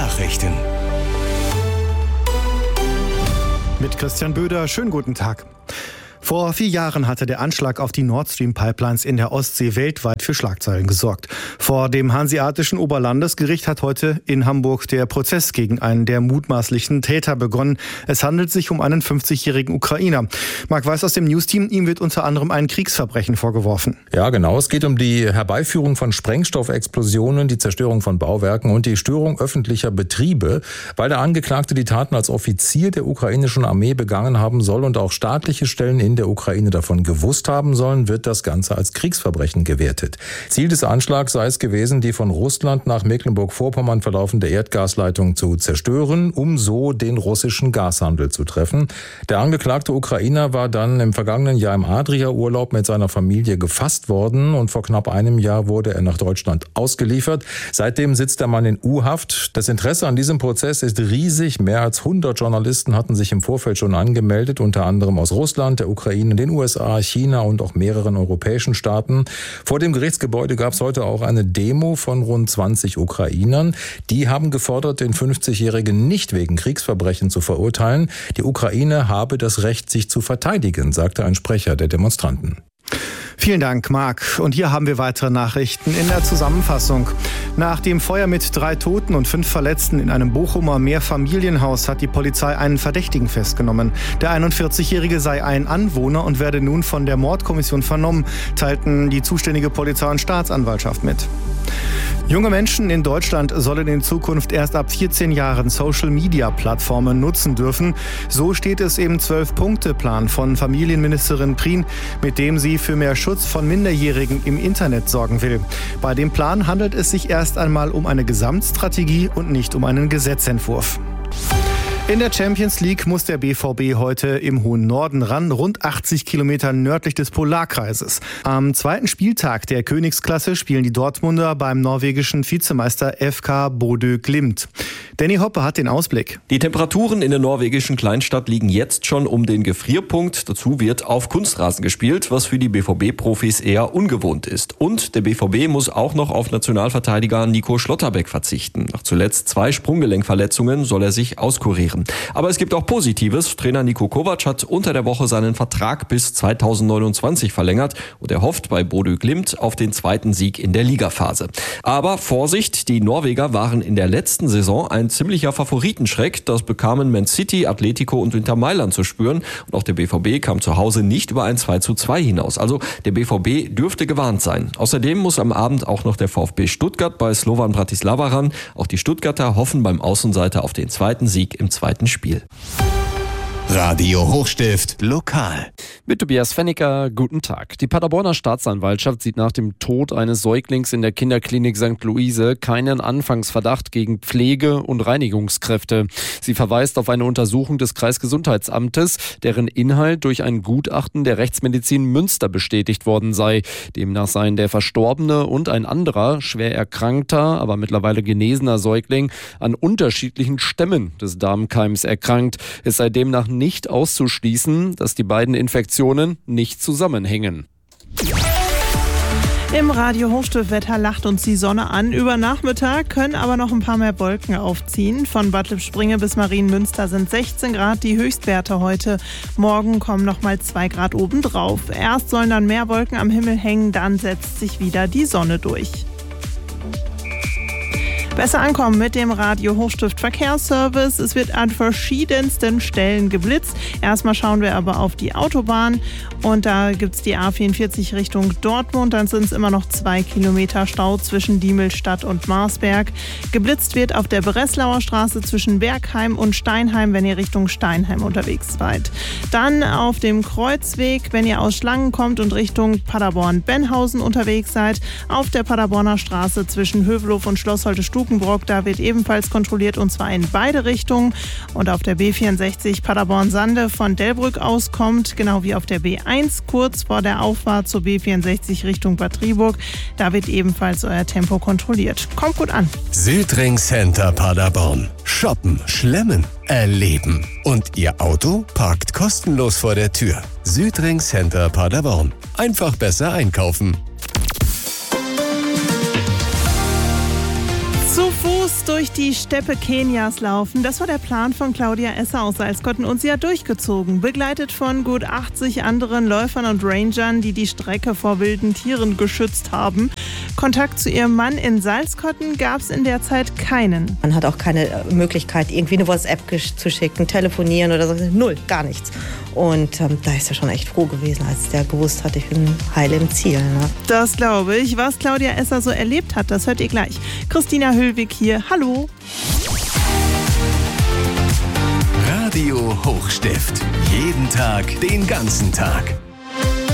Nachrichten. Mit Christian Böder, schönen guten Tag. Vor 4 Jahren hatte der Anschlag auf die Nord Stream Pipelines in der Ostsee weltweit für Schlagzeilen gesorgt. Vor dem Hanseatischen Oberlandesgericht hat heute in Hamburg der Prozess gegen einen der mutmaßlichen Täter begonnen. Es handelt sich um einen 50-jährigen Ukrainer. Marc Weiß aus dem News-Team, ihm wird unter anderem ein Kriegsverbrechen vorgeworfen. Ja, genau. Es geht um die Herbeiführung von Sprengstoffexplosionen, die Zerstörung von Bauwerken und die Störung öffentlicher Betriebe, weil der Angeklagte die Taten als Offizier der ukrainischen Armee begangen haben soll und auch staatliche Stellen in der Ukraine davon gewusst haben sollen, wird das Ganze als Kriegsverbrechen gewertet. Ziel des Anschlags sei es gewesen, die von Russland nach Mecklenburg-Vorpommern verlaufende Erdgasleitung zu zerstören, um so den russischen Gashandel zu treffen. Der angeklagte Ukrainer war dann im vergangenen Jahr im Adria-Urlaub mit seiner Familie gefasst worden und vor knapp einem Jahr wurde er nach Deutschland ausgeliefert. Seitdem sitzt der Mann in U-Haft. Das Interesse an diesem Prozess ist riesig. Mehr als 100 Journalisten hatten sich im Vorfeld schon angemeldet, unter anderem aus Russland, der Ukraine, den USA, China und auch mehreren europäischen Staaten. Vor dem Gerichtsgebäude gab es heute auch eine Demo von rund 20 Ukrainern. Die haben gefordert, den 50-Jährigen nicht wegen Kriegsverbrechen zu verurteilen. Die Ukraine habe das Recht, sich zu verteidigen, sagte ein Sprecher der Demonstranten. Vielen Dank, Marc. Und hier haben wir weitere Nachrichten in der Zusammenfassung. Nach dem Feuer mit 3 Toten und 5 Verletzten in einem Bochumer Mehrfamilienhaus hat die Polizei einen Verdächtigen festgenommen. Der 41-Jährige sei ein Anwohner und werde nun von der Mordkommission vernommen, teilten die zuständige Polizei und Staatsanwaltschaft mit. Junge Menschen in Deutschland sollen in Zukunft erst ab 14 Jahren Social-Media-Plattformen nutzen dürfen. So steht es im 12-Punkte-Plan von Familienministerin Prien, mit dem sie für mehr Schutz von Minderjährigen im Internet sorgen will. Bei dem Plan handelt es sich erst einmal um eine Gesamtstrategie und nicht um einen Gesetzentwurf. In der Champions League muss der BVB heute im hohen Norden ran, rund 80 Kilometer nördlich des Polarkreises. Am 2. Spieltag der Königsklasse spielen die Dortmunder beim norwegischen Vizemeister FK Bodø Glimt. Danny Hoppe hat den Ausblick. Die Temperaturen in der norwegischen Kleinstadt liegen jetzt schon um den Gefrierpunkt. Dazu wird auf Kunstrasen gespielt, was für die BVB-Profis eher ungewohnt ist. Und der BVB muss auch noch auf Nationalverteidiger Nico Schlotterbeck verzichten. Nach zuletzt 2 Sprunggelenkverletzungen soll er sich auskurieren. Aber es gibt auch Positives. Trainer Niko Kovac hat unter der Woche seinen Vertrag bis 2029 verlängert und er hofft bei Bodø Glimt auf den 2. Sieg in der Ligaphase. Aber Vorsicht, die Norweger waren in der letzten Saison ein ziemlicher Favoritenschreck. Das bekamen Man City, Atletico und Inter Mailand zu spüren. Und auch der BVB kam zu Hause nicht über ein 2:2 hinaus. Also der BVB dürfte gewarnt sein. Außerdem muss am Abend auch noch der VfB Stuttgart bei Slovan Bratislava ran. Auch die Stuttgarter hoffen beim Außenseiter auf den 2. Sieg im 2. Spiel. Radio Hochstift lokal. Mit Tobias Fennicker, guten Tag. Die Paderborner Staatsanwaltschaft sieht nach dem Tod eines Säuglings in der Kinderklinik St. Luise keinen Anfangsverdacht gegen Pflege- und Reinigungskräfte. Sie verweist auf eine Untersuchung des Kreisgesundheitsamtes, deren Inhalt durch ein Gutachten der Rechtsmedizin Münster bestätigt worden sei. Demnach seien der Verstorbene und ein anderer, schwer erkrankter, aber mittlerweile genesener Säugling an unterschiedlichen Stämmen des Darmkeims erkrankt. Es sei demnach nicht auszuschließen, dass die beiden Infektionen nicht zusammenhängen. Im Radio Hochstift-Wetter lacht uns die Sonne an. Über Nachmittag können aber noch ein paar mehr Wolken aufziehen. Von Bad Lippspringe bis Marienmünster sind 16 Grad die Höchstwerte heute. Morgen kommen noch mal 2 Grad obendrauf. Erst sollen dann mehr Wolken am Himmel hängen, dann setzt sich wieder die Sonne durch. Besser ankommen mit dem Radio Hochstift Verkehrsservice. Es wird an verschiedensten Stellen geblitzt. Erstmal schauen wir aber auf die Autobahn und da gibt es die A44 Richtung Dortmund. Dann sind es immer noch 2 Kilometer Stau zwischen Diemelstadt und Marsberg. Geblitzt wird auf der Breslauer Straße zwischen Bergheim und Steinheim, wenn ihr Richtung Steinheim unterwegs seid. Dann auf dem Kreuzweg, wenn ihr aus Schlangen kommt und Richtung Paderborn-Benhausen unterwegs seid. Auf der Paderborner Straße zwischen Hövelhof und Schlossholte-Stukenbrock, da wird ebenfalls kontrolliert und zwar in beide Richtungen. Und auf der B64 Paderborn-Sande von Delbrück aus kommt, genau wie auf der B1 kurz vor der Auffahrt zur B64 Richtung Bad Triburg, da wird ebenfalls euer Tempo kontrolliert. Kommt gut an. Südring Center Paderborn. Shoppen, schlemmen, erleben. Und Ihr Auto parkt kostenlos vor der Tür. Südring Center Paderborn. Einfach besser einkaufen. Zu Fuß durch die Steppe Kenias laufen, das war der Plan von Claudia Esser aus Salzkotten und sie hat durchgezogen, begleitet von gut 80 anderen Läufern und Rangern, die die Strecke vor wilden Tieren geschützt haben. Kontakt zu ihrem Mann in Salzkotten gab es in der Zeit keinen. Man hat auch keine Möglichkeit, irgendwie eine WhatsApp zu schicken, telefonieren oder so. Null, gar nichts. Und da ist er schon echt froh gewesen, als der gewusst hat, ich bin heile im Ziel. Ne? Das glaube ich. Was Claudia Esser so erlebt hat, das hört ihr gleich. Christina Höllwig hier. Hallo. Radio Hochstift. Jeden Tag, den ganzen Tag.